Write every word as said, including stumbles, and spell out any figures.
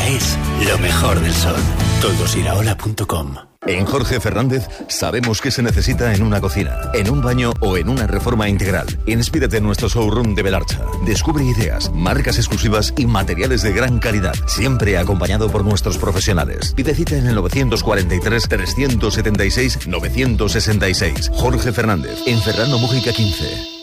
es lo mejor del sol. Toldosiraola punto com. En Jorge Fernández sabemos qué se necesita en una cocina, en un baño o en una reforma integral. Inspírate en nuestro showroom de Belarcha. Descubre ideas, marcas exclusivas y materiales de gran calidad, siempre acompañado por nuestros profesionales. Pide cita en el nueve cuatro tres, tres siete seis, nueve seis seis. Jorge Fernández, en Fernando Mújica quince.